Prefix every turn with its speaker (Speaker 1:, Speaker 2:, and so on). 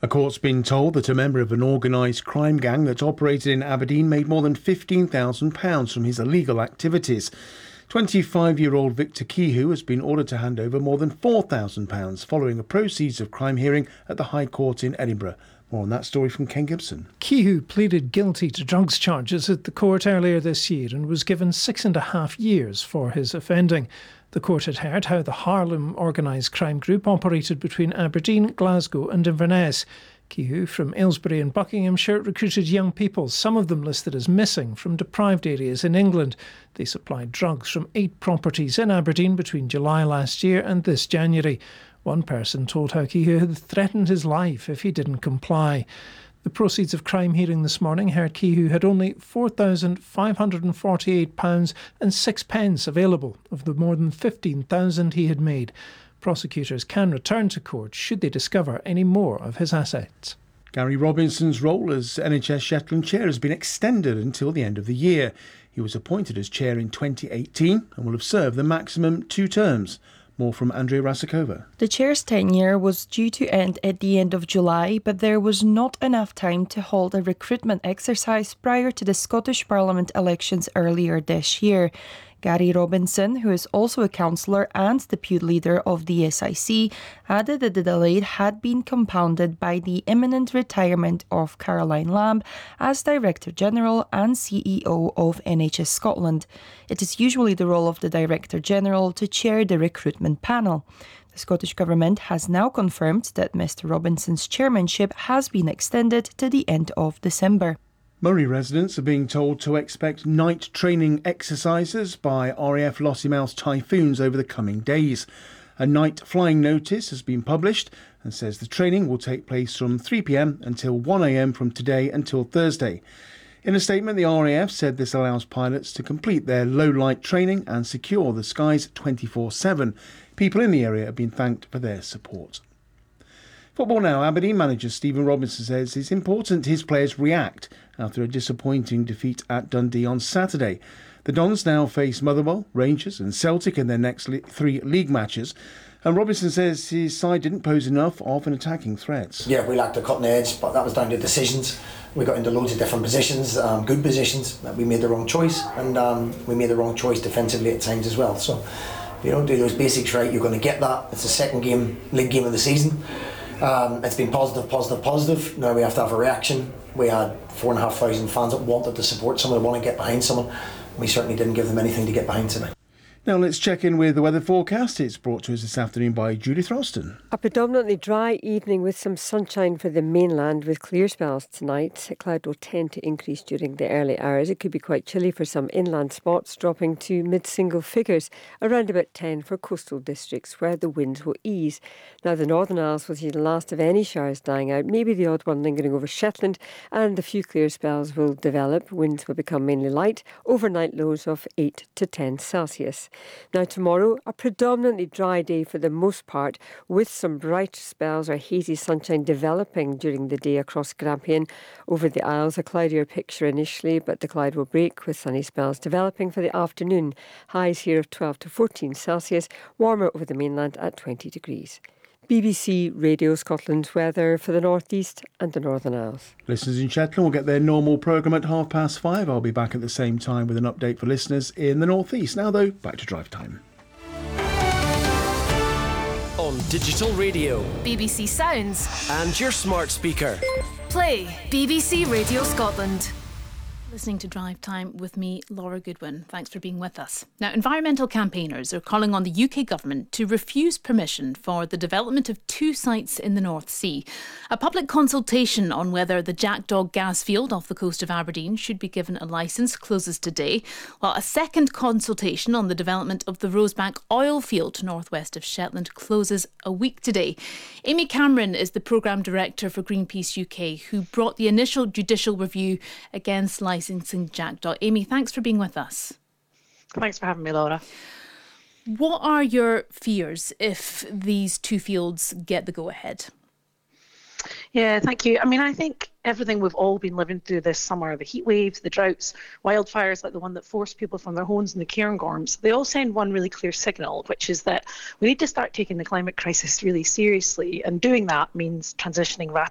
Speaker 1: A court's been told that a member of an organised crime gang that operated in Aberdeen made more than £15,000 from his illegal activities. 25-year-old Victor Kehoe has been ordered to hand over more than £4,000 following a proceeds of crime hearing at the High Court in Edinburgh. More on that story from Ken Gibson.
Speaker 2: Kehoe pleaded guilty to drugs charges at the court earlier this year and was given 6.5 years for his offending. The court had heard how the Harlem organised crime group operated between Aberdeen, Glasgow and Inverness. Kehoe from Aylesbury and Buckinghamshire recruited young people, some of them listed as missing, from deprived areas in England. They supplied drugs from 8 properties in Aberdeen between July last year and this January. One person told how Kehoe had threatened his life if he didn't comply. The proceeds of crime hearing this morning heard Kehoe had only £4,548.06 available of the more than £15,000 he had made. Prosecutors can return to court should they discover any more of his assets.
Speaker 1: Gary Robinson's role as NHS Shetland chair has been extended until the end of the year. He was appointed as chair in 2018 and will have served the maximum 2 terms. More from Andrea Rasakova.
Speaker 3: The chair's tenure was due to end at the end of July, but there was not enough time to hold a recruitment exercise prior to the Scottish Parliament elections earlier this year. Gary Robinson, who is also a councillor and deputy leader of the SIC, added that the delay had been compounded by the imminent retirement of Caroline Lamb as Director General and CEO of NHS Scotland. It is usually the role of the Director General to chair the recruitment panel. The Scottish Government has now confirmed that Mr Robinson's chairmanship has been extended to the end of December.
Speaker 1: Murray residents are being told to expect night training exercises by RAF Lossiemouth Typhoons over the coming days. A night flying notice has been published and says the training will take place from 3 p.m. until 1 a.m. from today until Thursday. In a statement, the RAF said this allows pilots to complete their low-light training and secure the skies 24/7. People in the area have been thanked for their support. Football now. Aberdeen manager Stephen Robinson says it's important his players react after a disappointing defeat at Dundee on Saturday. The Dons now face Motherwell, Rangers and Celtic in their next 3 league matches. And Robinson says his side didn't pose enough of an attacking threat.
Speaker 4: Yeah, we lacked a cutting edge, but that was down to decisions. We got into loads of different positions, good positions. We made the wrong choice, and we made the wrong choice defensively at times as well. So if you don't do those basics right, you're going to get that. It's the second league game of the season. It's been positive. Now we have to have a reaction. We had 4,500 fans that wanted to support someone, want to get behind someone. We certainly didn't give them anything to get behind tonight.
Speaker 1: Now let's check in with the weather forecast. It's brought to us this afternoon by Judith Ralston.
Speaker 5: A predominantly dry evening with some sunshine for the mainland with clear spells tonight. Cloud will tend to increase during the early hours. It could be quite chilly for some inland spots, dropping to mid-single figures, around about 10 for coastal districts where the winds will ease. Now the Northern Isles will see the last of any showers dying out, maybe the odd one lingering over Shetland, and a few clear spells will develop. Winds will become mainly light, overnight lows of 8 to 10 Celsius. Now tomorrow, a predominantly dry day for the most part, with some bright spells or hazy sunshine developing during the day across Grampian. Over the Isles, a cloudier picture initially, but the cloud will break with sunny spells developing for the afternoon. Highs here of 12 to 14 Celsius, warmer over the mainland at 20 degrees. BBC Radio Scotland's weather for the North East and the Northern Isles.
Speaker 1: Listeners in Shetland will get their normal programme at 5:30. I'll be back at the same time with an update for listeners in the North East. Now though, back to drive time.
Speaker 6: On digital radio,
Speaker 7: BBC Sounds
Speaker 6: and your smart speaker.
Speaker 7: Play BBC Radio Scotland. Listening to Drive Time with me, Laura Goodwin. Thanks for being with us. Now, environmental campaigners are calling on the UK government to refuse permission for the development of 2 sites in the North Sea. A public consultation on whether the Jackdaw gas field off the coast of Aberdeen should be given a licence closes today, while a second consultation on the development of the Rosebank oil field northwest of Shetland closes a week today. Amy Cameron is the programme director for Greenpeace UK, who brought the initial judicial review against licensing Jackdaw. Amy, thanks for being with us.
Speaker 8: Thanks for having me, Laura.
Speaker 7: What are your fears if these 2 fields get the go-ahead?
Speaker 8: Yeah, thank you. I mean, I think everything we've all been living through this summer, the heat waves, the droughts, wildfires like the one that forced people from their homes in the Cairngorms, they all send one really clear signal, which is that we need to start taking the climate crisis really seriously, and doing that means transitioning rapidly